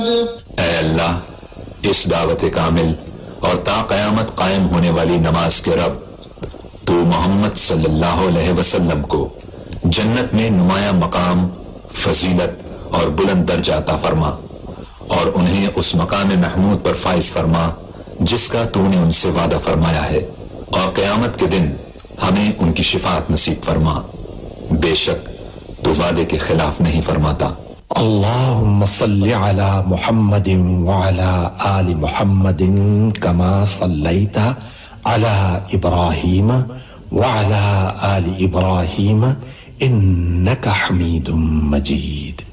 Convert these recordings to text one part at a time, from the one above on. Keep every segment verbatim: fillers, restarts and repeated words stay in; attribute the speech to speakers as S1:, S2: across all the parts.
S1: اے اللہ اس دعوت کامل اور تا قیامت قائم ہونے والی نماز کے رب، تو محمد صلی اللہ علیہ وسلم کو جنت میں نمایاں مقام، فضیلت اور بلند درجہ عطا فرما، اور انہیں اس مقام محمود پر فائز فرما جس کا تو نے ان سے وعدہ فرمایا ہے، اور قیامت کے دن ہمیں ان کی شفاعت نصیب فرما، بے شک تو وعدے کے خلاف نہیں فرماتا۔
S2: اللهم صل على محمد وعلى آل محمد كما صليت على إبراهيم وعلى آل إبراهيم إنك حميد مجيد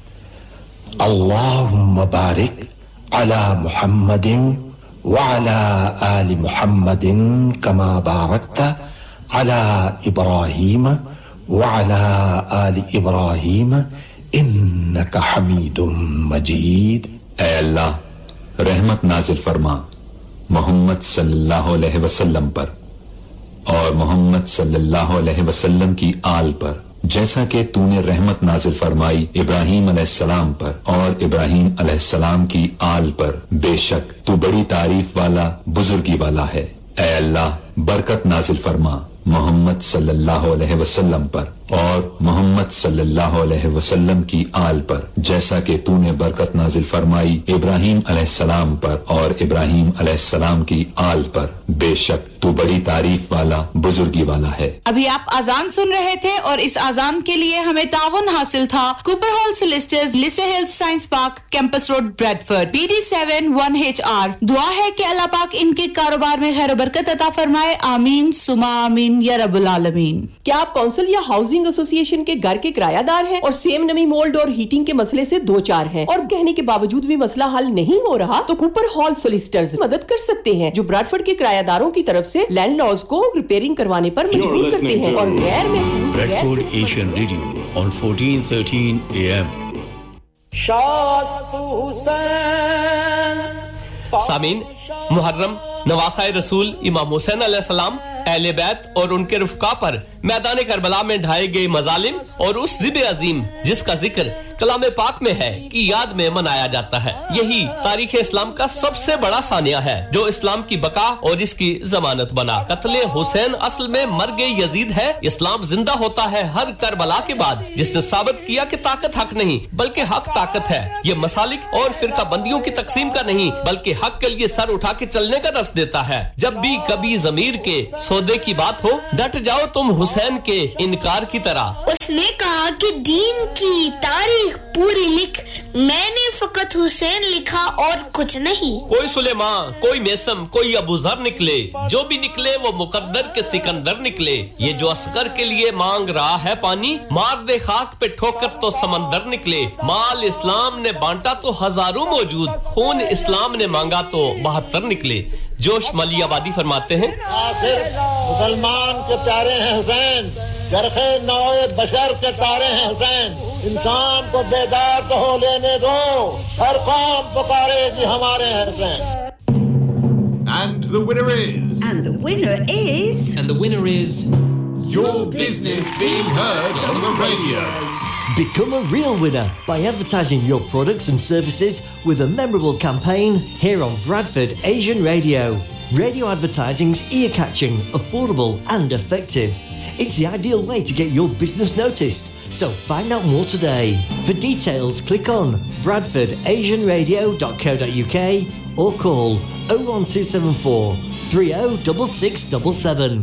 S2: اللهم بارك على محمد وعلى آل محمد كما باركت على إبراهيم وعلى آل إبراهيم انک حمید مجید۔
S1: اے اللہ رحمت نازل فرما محمد صلی اللہ علیہ وسلم پر اور محمد صلی اللہ علیہ وسلم کی آل پر، جیسا کہ تو نے رحمت نازل فرمائی ابراہیم علیہ السلام پر اور ابراہیم علیہ السلام کی آل پر، بے شک تو بڑی تعریف والا بزرگی والا ہے۔ اے اللہ برکت نازل فرما محمد صلی اللہ علیہ وسلم پر اور محمد صلی اللہ علیہ وسلم کی آل پر، جیسا کہ تو نے برکت نازل فرمائی ابراہیم علیہ السلام پر اور ابراہیم علیہ السلام کی آل پر، بے شک تو بڑی تعریف والا بزرگی والا ہے۔
S3: ابھی آپ آزان سن رہے تھے اور اس آزان کے لیے ہمیں تعاون حاصل تھا Cooper hall سولسٹرز، لیسے Hills science park, campus road, Bradford, B D seven one H R. دعا ہے کہ اللہ پاک ان کے کاروبار میں خیر و برکت عطا فرمائے، آمین ثم آمین یا رب العالمین۔
S4: کیا آپ کونسل یا ہاؤسنگ ایسوسی ایشن کے گھر کے کرایہ دار ہیں اور سیم نمی مولڈ اور ہیٹنگ کے مسئلے سے دو چار ہیں اور کہنے کے باوجود بھی مسئلہ حل نہیں ہو رہا؟ تو کوپر ہال سولسٹرز مدد کر سکتے ہیں، جو براڈفورڈ کے کرایہ داروں کی طرف سے لینڈ لارڈز کو ریپیئرنگ کروانے پر مجبور کرتے ہیں اور غیر محفوظ
S5: Bradford Asian radio on fourteen thirteen A M۔
S6: سامعین، محرم نواسہ رسول امام حسین علیہ السلام، اہل بیت اور ان کے رفقا پر میدان کربلا میں ڈھائے گئے مظالم اور اس ذبح عظیم جس کا ذکر کلام پاک میں ہے کی یاد میں منایا جاتا ہے۔ یہی تاریخ اسلام کا سب سے بڑا ثانیہ ہے جو اسلام کی بقا اور اس کی ضمانت بنا۔ قتل حسین اصل میں مرگ یزید ہے۔ اسلام زندہ ہوتا ہے ہر کربلا کے بعد، جس نے ثابت کیا کہ طاقت حق نہیں بلکہ حق طاقت ہے۔ یہ مسالک اور فرقہ بندیوں کی تقسیم کا نہیں بلکہ حق کے لیے سر اٹھا کے چلنے کا درس دیتا ہے۔ جب بھی کبھی ضمیر کے سودے کی بات ہو، ڈٹ جاؤ تم حسین کے انکار کی طرح۔
S7: اس نے کہا کہ دین کی تاریخ پوری لکھ میں نے فقط حسین لکھا اور کچھ نہیں۔
S6: کوئی سلیمان، کوئی میسم، کوئی ابو ذر نکلے، جو بھی نکلے وہ مقدر کے سکندر نکلے۔ یہ جو اصغر کے لیے مانگ رہا ہے پانی، مار دے خاک پہ ٹھوکر تو سمندر نکلے۔ مال اسلام نے بانٹا تو ہزاروں موجود، خون اسلام نے مانگا تو بہتر نکلے۔ جوش ملی آبادی فرماتے ہیں،
S8: مسلمان کے پیارے ہیں حسین، جرخے نوع بشر کے تارے ہیں حسین۔ انسان کو بیدار تو ہو لینے دو، ہر قوم پکارے گی ہمارے ہیں حسین۔
S9: And the winner is...
S10: And the winner is...
S9: And the winner is... Your business being heard on the radio.
S11: Become a real winner by advertising your products and services with a memorable campaign here on Bradford Asian Radio. Radio advertising's ear-catching, affordable and effective. It's the ideal way to get your business noticed. So find out more today. For details, click on bradford asian radio dot co dot U K or call oh one two seven four three oh six six seven seven.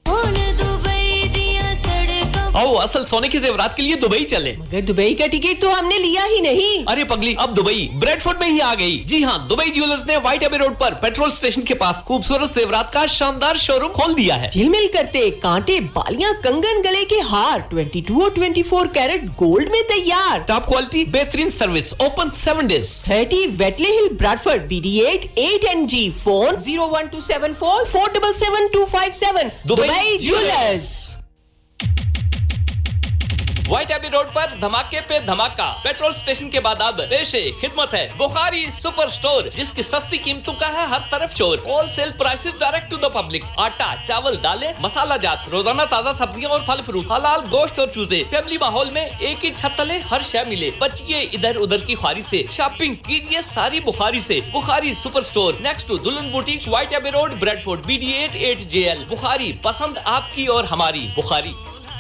S6: او اصل سونے کے زیورات کے لیے Dubai چلے،
S4: مگر Dubai کا ticket تو ہم نے لیا ہی نہیں۔
S6: ارے پگلی، اب دبئی بریڈ فورڈ میں ہی آ گئی۔ جی ہاں، دبئی جیولرز نے وائٹ ایبے روڈ پر پیٹرول اسٹیشن کے پاس خوبصورت زیورات کا شاندار شو روم کھول دیا ہے۔
S4: جھل مل کرتے کانٹے، بالیاں، کنگن، گلے کے ہار بائیس اور چوبیس کیرٹ گولڈ میں تیار۔
S6: ٹاپ کوالٹی، بہترین service, open seven days.
S4: Thirty ویٹلے ہل، براڈفورڈ، B D at at N G. Phone zero one to seven four four seven seven to five seven. Dubai jewellers.
S6: White AB road पर धमाके पे धमाका। Petrol station के बाद अब पेश खिदमत है बुखारी सुपर स्टोर, जिसकी सस्ती कीमतों का है हर तरफ शोर। Wholesale prices direct to the public. आटा, चावल, दालें, मसाला जात, रोजाना ताजा सब्जियां और फल फ्रूट, हलाल गोश्त और चूजे। फैमिली माहौल में एक ही छत तले हर शय मिले। बचिए इधर उधर की ख्वारी से, शॉपिंग कीजिए सारी बुखारी से। Bukhari super store next to दुल्हन boutique, white AB road, Bradford, B D eight eight J L. Bukhari, पसंद आपकी और हमारी। बुखारी।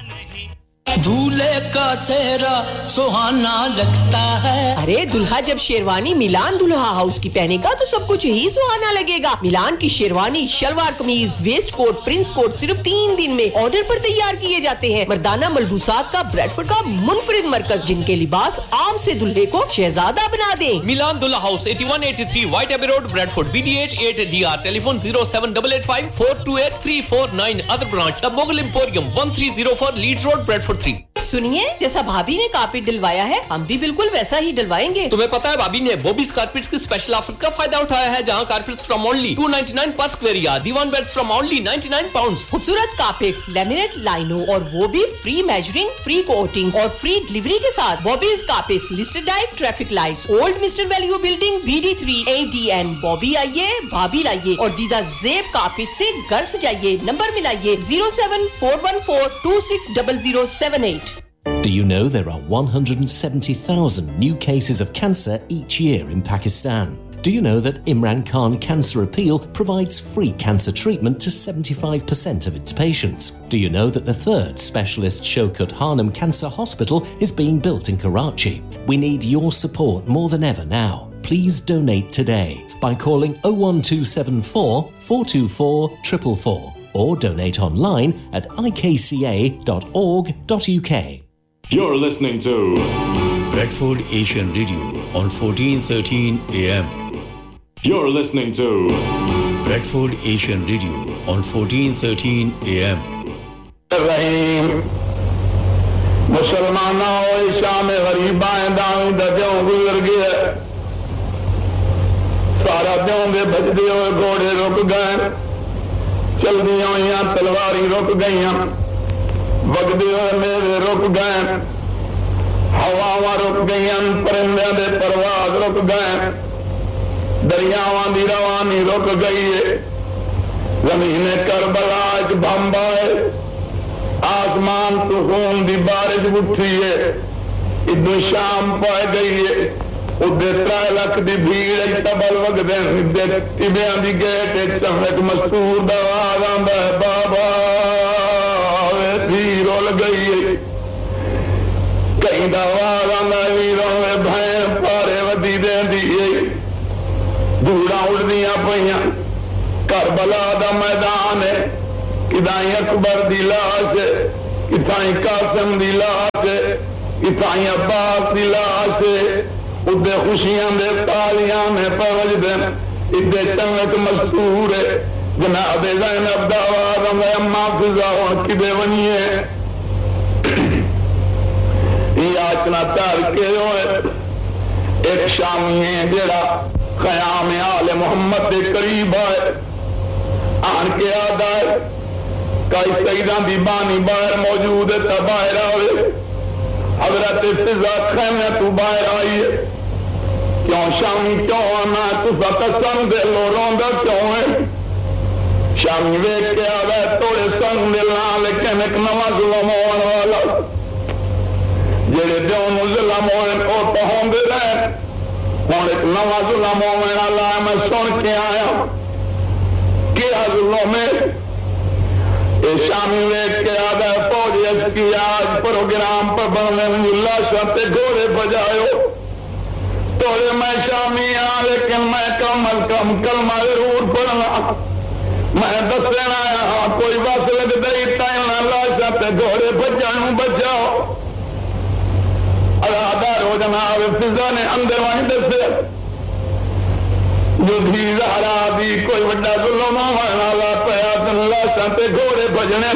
S12: दूल्हे का सेहरा सुहाना लगता है।
S4: अरे दुल्हा जब शेरवानी मिलान दुल्हा हाउस की पहनेगा तो सब कुछ ही सुहाना लगेगा। मिलान की शेरवानी, शलवार कमीज, वेस्ट कोट, प्रिंस कोट सिर्फ तीन दिन में ऑर्डर पर तैयार किए जाते हैं। मर्दाना मलबूसात का ब्रेडफोर्ड का मुनफरिद मरकज, जिनके लिबास आम से दुल्हे को शहजादा बना दे।
S6: मिलान दुल्हा हाउस इक्यासी सौ तिरासी white AB road, Bradford, B D eight eight D R. Telephone zero seven eight eight five four two eight three four nine। Other branch the Mughal emporium one three zero four Leeds road, Bradford three.
S4: सुनिए, जैसा भाभी ने carpet डलवाया है हम भी बिल्कुल वैसा ही डलवाएंगे।
S6: तुम्हें पता है भाभी ने बॉबीज कारपेट्स के स्पेशल ऑफर्स का फायदा उठाया है, जहां carpets from only two ninety-nine पर square yard, Diwan beds from only ninety-nine pounds.
S4: खूबसूरत कारपेट्स, लैमिनेट लाइनो और वो भी फ्री मेजरिंग, फ्री कोटिंग और फ्री डिलीवरी के साथ। Bobby's carpets, listed diet, traffic lights, old mister value buildings, B D three A D N। Bobby आइए, भाभी लाइए और दीदा जेब कारपेट से घर सजाइए। Number मिलाइए zero seven four one four two six zero zero seven eight।
S13: Do you know there are one hundred seventy thousand new cases of cancer each year in Pakistan? Do you know that Imran Khan Cancer Appeal provides free cancer treatment to seventy-five percent of its patients? Do you know that the third specialist Shaukat Hanum Cancer Hospital is being built in Karachi? We need your support more than ever now. Please donate today by calling oh one two seven four four two four four four four or donate online at I K C A dot org dot U K.
S14: You're listening to
S5: Bradford Asian Radio on fourteen thirteen A M.
S14: You're listening to
S5: Bradford Asian Radio on fourteen thirteen A M.
S8: रहीम मुसलमानों शाम गरीबां दावी दा दियों गुजर गया। सारा दियों दे भजदे होए घोड़े रुक गए, चलदियां होइयां तलवारी रुक गईयां, वगदे होए मेवे रुक गए, हवावां रुक गईयां, परिंदियां दे परवाज रुक गए, दरियावां दी रवानी रुक गई है। ज़मीने करबला च बंब आए, आसमान तो खून दी बारिश उठी है। इधर शाम पै गई है, उधर त्रै लख दी भीड़ तबल वगदे टिबियां दी गेट चमक मस्तूर दा आवाज आंदा है, बाबा धी रोल गई है। कहीं दा आवाज आंदा वीरों में भैन पारे वधी देंदी है। धूड़ा उड़दियां पईयां, करबला दा मैदान है। किदाई अकबर दी लाश है, किदाई कासिम दी लाश है, किदाई अब्बास दी लाश है। उदे खुशियां दे तालियां में पवजदे, इदे चमक मस्तूर है। जनाब ज़ैनब दा आवाज़ आंदा, अम्मा फिजा हुण किदे वञीए। याचना तार के होए एक शामी है जेड़ा क़याम आले मोहम्मद दे करीब आए, आन के आदा है कई सईदां दी बानी बाहर मौजूद है, ता बाहर आवे। हजरत फिजा खैमे तू बाहर आई है, क्यों शामी क्यों आना तुसा कसम दे लो रोंदा क्यों है। शामी वेख के आवे थोड़े संग दिल नाल, लेकिन एक नवा जुल्म होने वाला, जेड़े दियों नूं जुल्म होए ओ तां होंदे रहे, हुण एक नवा जुल्म होने वाला मैं सुन के आया। क्या जुल्म है? ये शामी वेख के आवे फौज की आज प्रोग्राम पर बनने में लाशा ते घोड़े बजायो। तोड़े मैं शामी आ, लेकिन मैं कमल कम कलमा जरूर पढ़ना। मैं दसना आया कोई बस लग दई टाइम लाशा ते घोड़े बजाणू बचाओ। अदादार हो जनाब फिजा ने अंदर वहीं दसे जो धी ज़हरा दी कोई वड्डा जुल्म होने वाला पया, तन लाशा ते घोड़े बजने।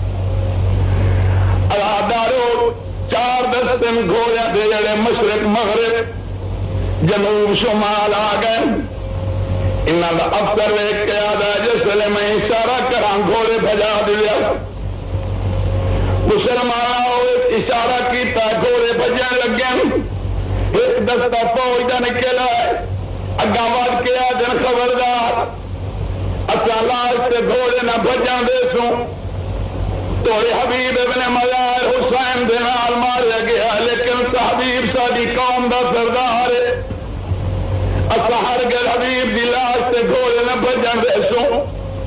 S8: अदादारो चार दस दिन घोड़े दे जड़े मशरक मगरिब जनूब शुमाल आ गए। इन्हां दा अफसर वेख के आदा जिसले मैं इशारा करा घोड़े भजा दिया।
S15: مسلمانوں اشارہ کیتا گھوڑے بجن لگے ایک دستہ فوج دا نکلا ہے اگا وڑ کے آدن خبردار اچھا لاش سے گھوڑے نہ بجن دے سوں توڑے حبیب ابن مزار حسین دے نال ماریا گیا لیکن حبیب ساری قوم دا سردار ہے اچھا ہر گل حبیب دی لاش سے گھوڑے نہ بجن دے سوں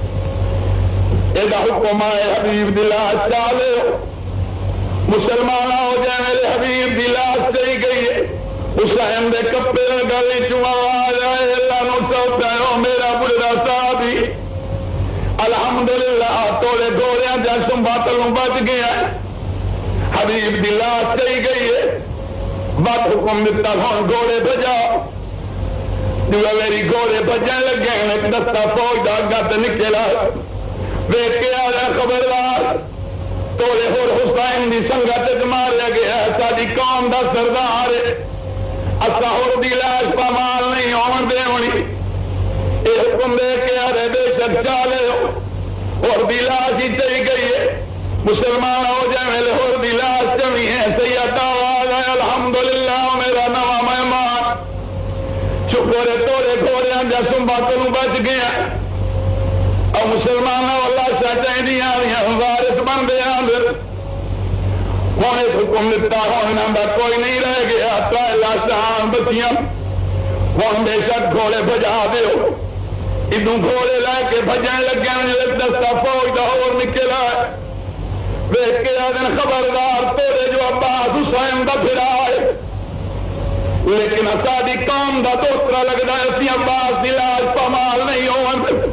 S15: یہ حکم ہے حبیب دی لاش چالے مسلمان ہو جائے میرے حبیب دی لاش چاہی گئی ہے حسین دے کپڑے گلی چوں آواز آئے اللہ نو چوتا ہے میرا بڑا صحابی الحمدللہ توڑے گھوڑیاں جیسوں باطلوں بچ گیا ہے حبیب دی لاش چاہی گئی ہے بات حکم دیتا ہوں گھوڑے بجاؤ جو میری گھوڑے بجنے لگے ایک دستہ فوج دا گت نکلا ویکھ کے آ رہا خبردار توڑے ہور حسین دی سنگت ماریا گیا ساری قوم دا سردار اسا ہور دی لاش پامال نہیں ہون دے ہونی اے حکم دے کے آ رہے بے شک چالے ہور دی لاش ہی چاہی گئی ہے مسلمان ہو جائے میرے ہور دی لاش چمی ہے سید آواز ہے الحمدللہ میرا نواں مہمان شکر ہے توڑے گھوڑیاں جیسوں باطلوں بچ گیا اور مسلمانوں اللہ شاہ دیا وارث بن دے آندر ہوں ایک حکم دیتا ہوں نہ کوئی نہیں رہ گیا تائے لاشاں بچیاں ہوں بے شک گھوڑے بجا دیو ادوں گھوڑے لے کے بجن لگے ایک دستہ فوج دا ہور نکلا ویکھ کے آدن خبردار تیرے جو عباس حسین دا پھرا ہے لیکن ساری قوم دا دوسرا لگتا ہے اسی عباس دی لاش پامال نہیں ہون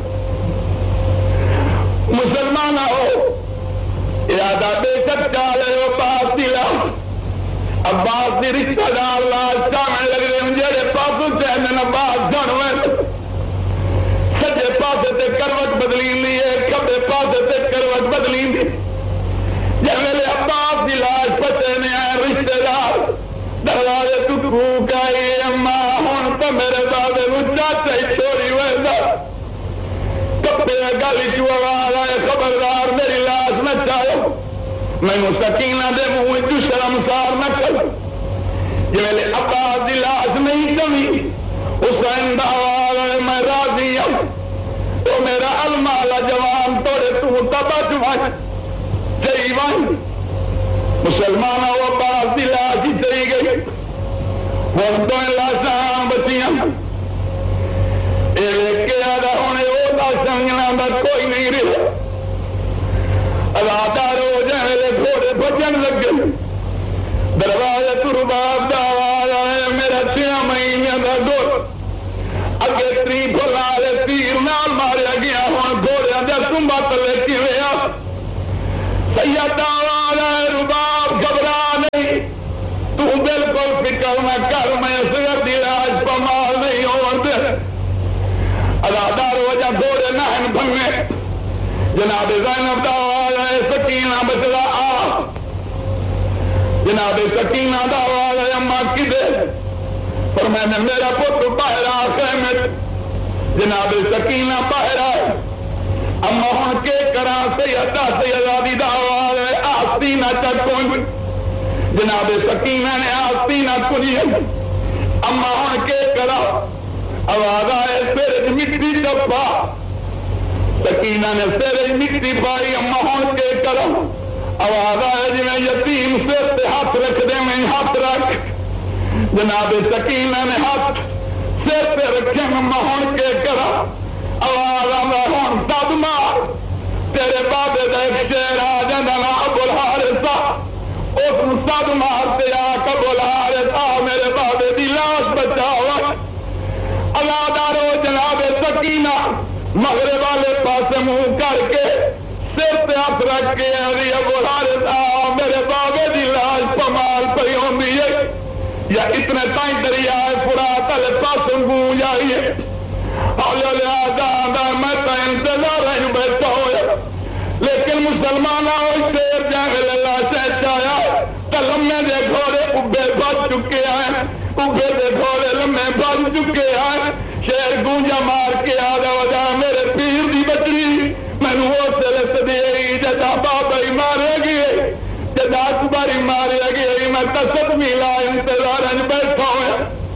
S15: مسلمان ہو ارادہ بے شک چالے عباس دی لاش عباس دی رشتہ دار لاش سامنے لگ رہے ہیں جڑے پاس حسین عباس جانوے سجے پاسے تے کروٹ بدلی لیے کبے پاسے تے کروٹ بدلی لی جب میرے عباس دی لاش پتے نے آئے رشتہ دار دروازے ٹکو کائی اماں ہون تو میرے دادے نو چاچا ہی چھوڑی ویسا کپڑے گالی چو آواز آئے خبردار میری لاش نہ چاہو میں نو سکینہ دے منہ جو شرمسار نہ کرو یہ میرے عباس دی لاش نہیں کمی حسین دا آواز آئے میں راضی ہوں تو میرا المالا جوان توڑے تو تبا جوان جئی وان مسلمانہ و عباس دی لاش ہی چلی گئی ہوں تو لاشاں بچیاں اے کے آدھا ہونے وہ لاشاں دا کوئی نہیں رہا ادادار ہو جائے لے گھوڑے بجن لگے دروازے تو رباب دا آواز آئے میرا چھیا مہینے دا دور اگے تری بھلا لے تیر نال ماریا گیا ہوں گھوڑے اندر سنبا تلے کی ویا سید آواز آئے رباب گھبرا نہیں تو بالکل فکر نہ کر میں صغر دی لاش پامال نہیں ہون دے ادادار ہو جا گھوڑے نہن بھنے جناب زینب دا آواز آئے سکینہ بچلا آ جناب سکینہ دا آواز آئے اماں کی دے پر میں نے میرا پتر باہر آخر میں جناب سکینہ باہر آئے اماں ہن کے کران سیدہ سیدادی دا آواز آئے آستینہ چکون جناب سکینہ نے آستینہ کنی اماں ہن کے کرا آواز آئے سر مٹی ڈبا سکینہ نے سر مٹی پائی اماں ہن کے کرا آواز آئے جی میں یتیم سر سے ہاتھ رکھ دے میں ہاتھ رکھ جناب سکینہ نے ہاتھ سر پہ رکھے اماں ہن کے کرا آواز آئے ہن صدمہ تیرے بابے دا ایک شیر آ جانا نا ابو الحارثہ اس صدمہ تے آ کے ابو الحارثہ میرے بابے دی لاش بچاؤ اللہ دارو جناب سکینہ مغرب والے پاس منہ کر کے سر پہ ہاتھ رکھ کے ابھی ابو الحارث میرے بابے دی لاش پمال پئی ہوندی ہے یا اتنے تائیں دریائے فرات والے پاس گونج آئی ہے حول لہذا میں تو انتظار ہے بیٹھا ہوا لیکن مسلمانوں شیر جانے لگا شہد آیا تو لمحے دے گھوڑے ابے بچ چکے ہیں ابے دے گھوڑے لمحے بچ چکے ہیں شیر گونجا مار کے آدھا وجہ میرے پیر دی بچری میں نے وہ سلس دی جدا بابا ہی مارے گئے ماریا گیا میں تصد میلا انتظار بیٹھا ہوا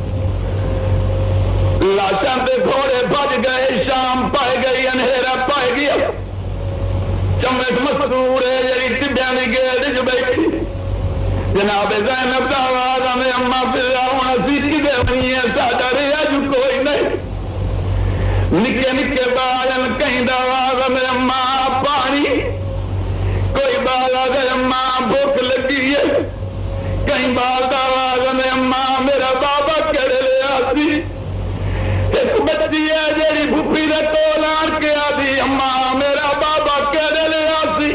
S15: لاشاں تے گھوڑے بج گئے شام پائے گئی انہیرا پائے گیا چمٹ مسرور ہے جڑی ٹبیاں دی گیڑ وچ بیٹھی جناب زینب دا آواز آنے اما فضا ہوں اسی کدے بنی ہے ساڈا ریا جو کوئی نہیں نکے نکے بالن کہیں دا آواز آنے اما پانی کوئی بال آ گئے اما بھوک لگی ہے کہیں بال دا آواز آنے اما میرا بابا کہڑے لے آسی ایک بچی ہے جیڑی بھوپی دے کول آن کے آدھی اما میرا بابا کہڑے لے آسی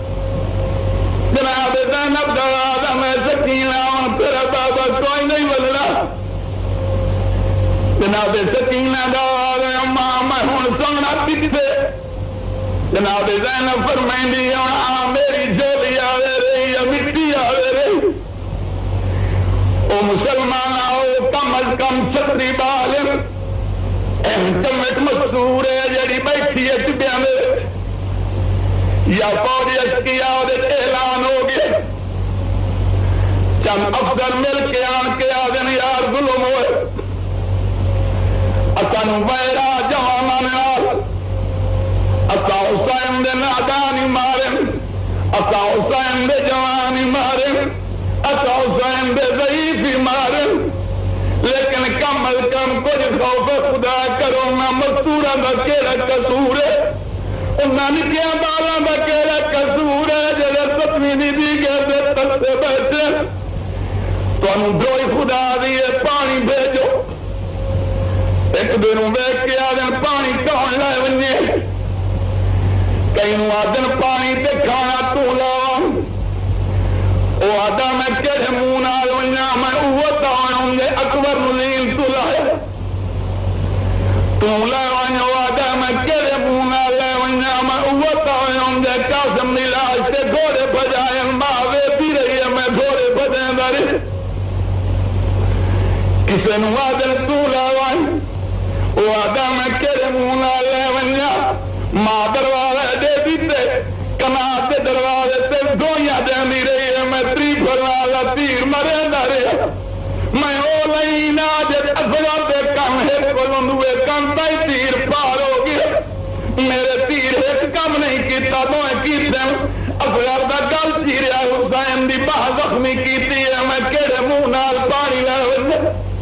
S15: جناب زینب دا آواز میں سکینہ ہوں تیرا بابا کوئی نہیں بدلا جناب سکینہ دا آواز اما میں ہوں سونا پیچھے جناب زینب فرمائندی ہاں میری جھولی آوے رہی یا مٹی آوے رہی او مسلمان آؤ کم از کم چھتری بالن اہم چمٹ مستور ہے جڑی بیٹھی ہے ٹبیاں میں یا فوج اشکیا اعلان ہو گیا چند افسر مل کے آن کے آدن یار ظلم ہوئے اسان ویرا جوانا نال اسا حسین دے نادانی مارن اسا حسین دے جوانی مارن اسا حسین دے ضعیفی مارن لیکن کم از کم کچھ خوف خدا کرو نہ مستورہ دا کیڑا قصور ہے انہاں نکیاں بالاں دا کیڑا قصور ہے جڑے ستویں دی دی گئے دے تسے بیٹھے تانوں دروئی خدا دیے پانی بھیجو ایک دن ویکھ کے آدن پانی کون لائے ونجے کہیں آدن پانی تے کھانا تو لاؤں او آدھا میں کہڑے منہ نال ونجا میں اوہ تاؤں دے اکبر نظیم تو لائے تو لائے ونجا آدھا میں کہڑے منہ نال لائے ونجا میں اوہ تاؤں دے قاسم نلاج سے گھوڑے بجائے ماوے بھی رہی ہے میں گھوڑے بجائے داری کسے نو آدھن تو لائے او آدھا میں کہڑے منہ نال لائے ونجا ماں دروازے دے دیتے کنات دے دروازے تے دویاں دے رہی ہے میں تری بھروالا تیر مرے نہ رہا میں او لائن آجت افضل دے کم ہے کلندوے کم تائی تیر پار ہو گیا میرے تیر ایک کم نہیں کیتا دوئے کیتے ہیں افضل دا گل چیریا حسین دی باہ زخمی کیتی ہے میں کہڑے منہ نال پانی لے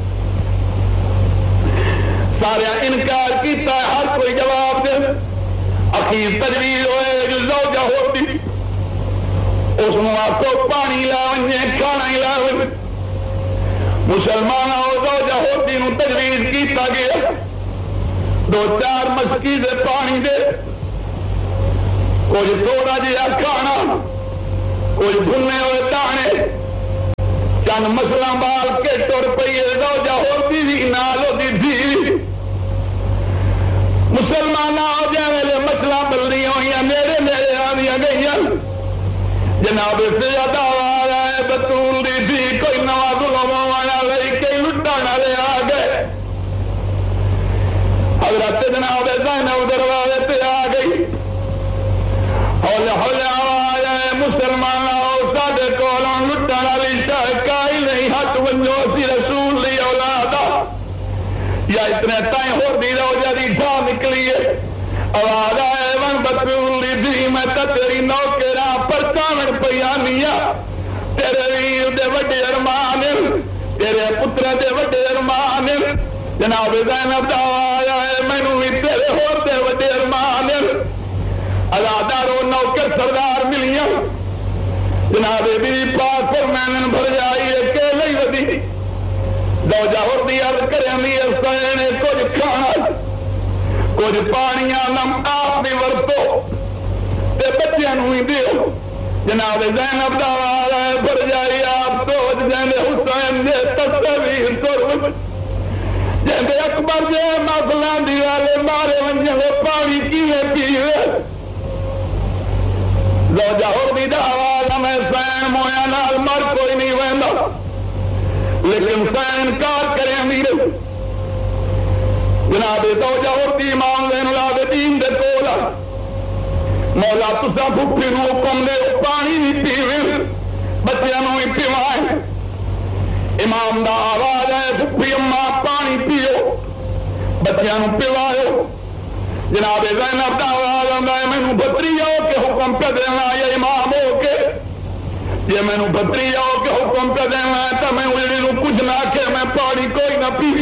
S15: سارے انکار کیتا ہے ہر کوئی جواب دے اخیر تجویز ہوئے جو زوجہ ہوتی اس موقع پانی لاؤنجے کھانا ہی لاؤنجے مسلمان ہو زوجہ ہوتی نو تجویز کیتا گیا دو چار مسکی سے پانی دے کوئی تھوڑا جیا کھانا کوئی بھنے ہوئے دانے چند مسلح بال کے ٹور پئی زوجہ ہوتی بھی نال ہوتی تھی مسلمان آ جائے میرے مسئلہ بلدی ہوئی میرے میرے آدھیاں گئی جناب سے زیادہ آواز آئے بطول دی تھی کوئی نوا ظلم آیا گئی کئی لٹانا لے آ گئے حضرت جناب زینب دروازے پہ آ گئی ہولے ہولے آواز آئے مسلمان آؤ ساڈے کولوں لٹانا لی شاہکائی نہیں ہٹ ونجو سی رسول لی اولادا یا اتنے تائیں ہو دی رو جدی ڈھا نکلی ہے آواز آئے ون بطول دی میں تا تیری نوکرا پر کامن پیانیا تیرے ویر دے وڈے ارمان تیرے پتر دے وڈے ارمان جناب زینب دا آواز آئے مینوں بھی تیرے ہور دے وڈے ارمان ازادارو نوکر سردار ملیاں جناب بی پاک فرمانن بھر جائیے کہ لئی ودی زوجہ ہوتی عرض کریں دی اسینے کچھ کھانا کچھ پانیاں نم آپ بھی ورتو تے بچیاں نوئی دیو جناب زینب دا آرہ بھر جائی آپ سوچ جیندے حسین دے تصویر سرور جیندے اکبر جے مغلان دیوالے مارے ونجے وہ پانی کیوے پیوے زوجہ ہوتی دا آرہ میں سین مویا نال مر کوئی نہیں ویندا لیکن سین کار کریں امیر جناب زوجہ ہوتی امام زین العابدین دے کولا مولا تسا بھوکی نو حکم دے پانی نہیں پیوے بچیاں نوں ہی پیوائیں. امام دا آواز ہے بھی اماں پانی پیو بچیاں نوں پیواؤ. جناب زینب دا آواز آندا ہے مینوں بھتری ہو کے حکم کر دینا یا امام ہو کے جے مینوں بھتری ہو کے حکم کر دینا تو میں انہاں نوں کچھ نہ کہ میں پانی کوئی نہ پی.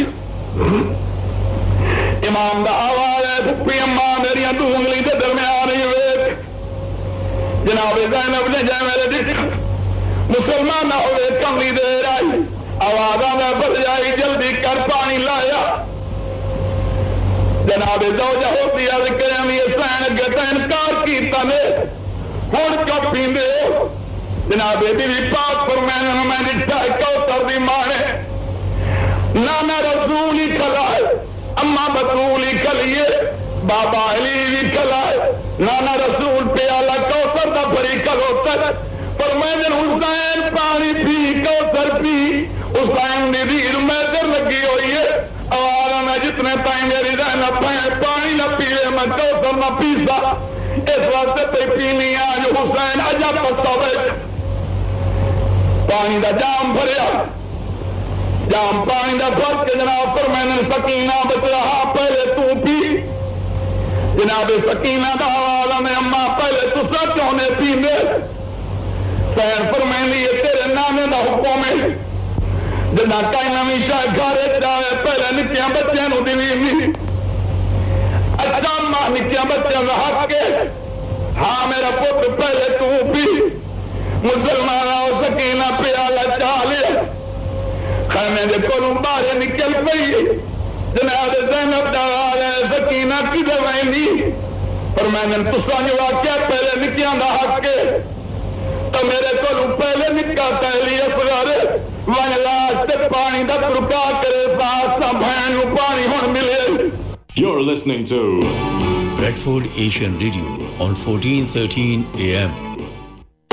S15: امام دا آواز ہے بھی اماں میری دو انگلی دے درمیان ہی ویکھ. جناب زینب نے جے میرے دکھ مسلمان نہ ہوئے کمی دیر آئی آوازاں میں بڑھ جائی جلدی کر پانی لایا. جناب زوجہ ہوتی ہے ذکر امی حسین اگے تے انکار کیتا نے ہن کب پیندے ہو. جناب بی بی پاک فرمانے میں ڈٹھا کوثر دی ماں نے نانا رسول ہی کھلائے اما بطول ہی کھلیے بابا علی بھی کھلائے نانا رسول پیالہ کوثر دا بھری کھلوتر فرمانے حسین پانی پی کوثر پی. حسین دی دیر میں در لگی ہوئی ہے آوارا میں جتنے تائیں میری رہنا پائیں پانی نہ پیئے میں کوثر نہ پیسا. اس واسطے پہ پینی آج حسین اجا پسا بیٹھ پانی دا جام بھریا جام پانی دا بھر کے جناب پر میں نے سکینہ بچ رہا پہلے تو پی. جناب سکینہ دا حوالہ میں اماں پہلے تو سب چونے پیندے سین پر میں لیے تیرے نانے دا حکم ہے جنا کئی نمی شاہ گھارے چاہے پہلے نکیاں بچیاں نو دیوی اچھا ماں نکیاں بچیاں دا حق کے ہاں میرا پتر پہلے تو پی. مسلمان آؤ سکینہ پیالہ چاہ لیا خیمے دے کولوں باہر نکل پئی. جناب زینب دا آلے سکینہ کی دوائنی پر میں نے تسا جو واقعہ پہلے نکیاں دا حق کے تو میرے کولوں پہلے نکا تہلی اصغر ون لاش تے پانی دا ترکا کرے ساتھ بہن نو پانی ہن ملے.
S14: You're listening to
S5: Bradford Asian Radio on fourteen thirteen A M.